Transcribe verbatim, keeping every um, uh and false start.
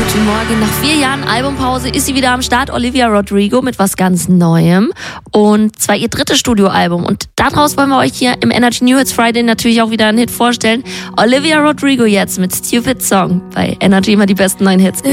Guten Morgen. Nach vier Jahren Albumpause ist sie wieder am Start. Olivia Rodrigo mit was ganz Neuem. Und zwar ihr drittes Studioalbum. Und daraus wollen wir euch hier im Energy New Hits Friday natürlich auch wieder einen Hit vorstellen. Olivia Rodrigo jetzt mit Stupid Song. Bei Energy immer die besten neuen Hits.